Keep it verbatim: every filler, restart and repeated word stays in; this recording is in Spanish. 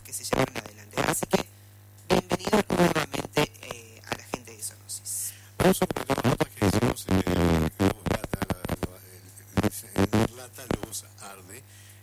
que se llevaron adelante. Así que, bienvenidos nuevamente eh, a la gente de Zoonosis. Vamos a poner las notas que decimos en el Lata, la, la, el, el, el, el Lata Luz Arde.